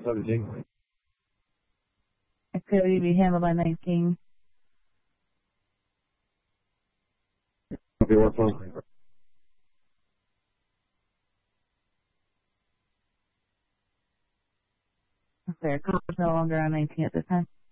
17. Activity be handled by 19. Copy, what's on? Okay, call is no longer on 19 at this time.